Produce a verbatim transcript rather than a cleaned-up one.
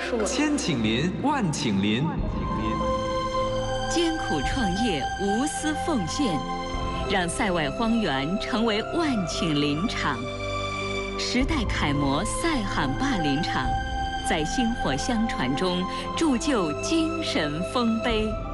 树。 千顷林，万顷林， 艰苦创业，无私奉献，让塞外荒原成为万顷林场。时代楷模塞罕坝林场，在薪火相传中铸就精神丰碑。